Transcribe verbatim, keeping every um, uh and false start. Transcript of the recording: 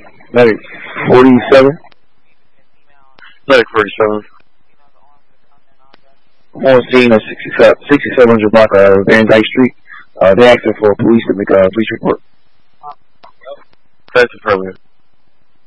Medic forty-seven. Medic forty-seven. On scene of sixty-seven hundred block of Van Dyke Street. Uh, they're asking for police to make a police report. That's affirmative.